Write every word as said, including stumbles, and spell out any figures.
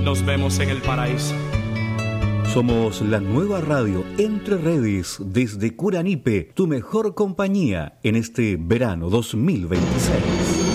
Nos vemos en el paraíso. Somos la nueva radio Entre Redes desde Curanipe, tu mejor compañía en este verano dos mil veintiséis.